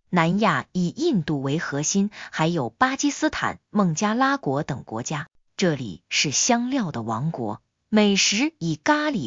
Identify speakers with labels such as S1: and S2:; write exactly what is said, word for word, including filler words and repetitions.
S1: 南亚以印度为核心，还有巴基斯坦、孟加拉国等国家，这里是香料的王国，美食以咖喱